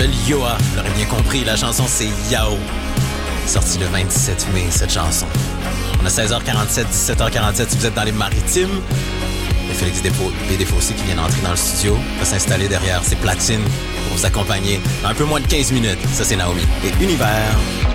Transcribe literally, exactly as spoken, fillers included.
s'appelle Yoa. Vous l'aurez bien compris, la chanson c'est Yao. Sortie le vingt-sept mai, cette chanson. On a seize heures quarante-sept, dix-sept heures quarante-sept si vous êtes dans les maritimes. Et Félix Desfossés qui vient d'entrer dans le studio va s'installer derrière ses platines pour vous accompagner dans un peu moins de quinze minutes. Ça, c'est Naomi et Univers.